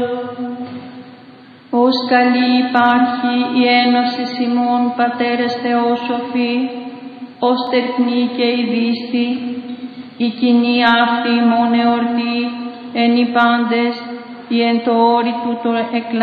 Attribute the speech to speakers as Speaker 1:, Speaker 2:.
Speaker 1: Ως καλή υπάρχει η ένωση ημών Πατέρες Θεός σοφή, ως τερκνή και η δίστη, η κοινή αυτή ημών εορτή, εν οι πάντες, η εν το όρη του το